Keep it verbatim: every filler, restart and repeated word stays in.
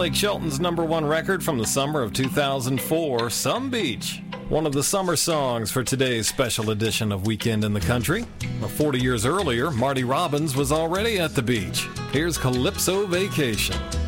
Blake Shelton's number one record from the summer of two thousand four, Some Beach. One of the summer songs for today's special edition of Weekend in the Country. forty years earlier, Marty Robbins was already at the beach. Here's Calypso Vacation.